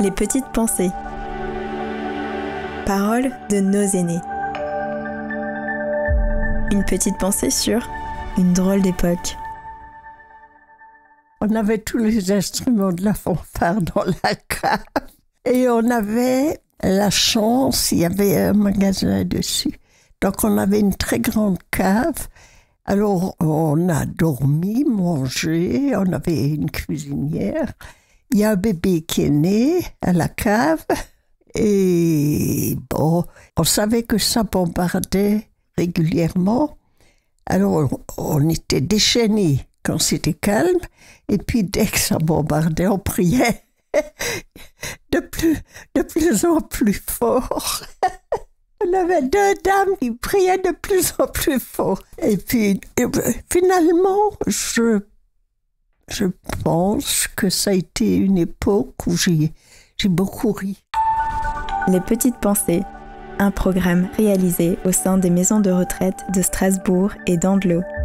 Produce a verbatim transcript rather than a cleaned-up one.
Les petites pensées. Paroles de nos aînés. Une petite pensée sur une drôle d'époque. On avait tous les instruments de la fanfare dans la cave. Et on avait la chance, il y avait un magasin dessus. Donc on avait une très grande cave. Alors on a dormi, mangé, on avait une cuisinière. Il y a un bébé qui est né à la cave. Et bon, on savait que ça bombardait régulièrement. Alors on était déchaînés quand c'était calme. Et puis dès que ça bombardait, on priait de plus, de plus en plus fort. On avait deux dames qui priaient de plus en plus fort. Et puis et finalement, je, je pense que ça a été une époque où j'ai, j'ai beaucoup ri. Les petites pensées, un programme réalisé au sein des maisons de retraite de Strasbourg et d'Andelot.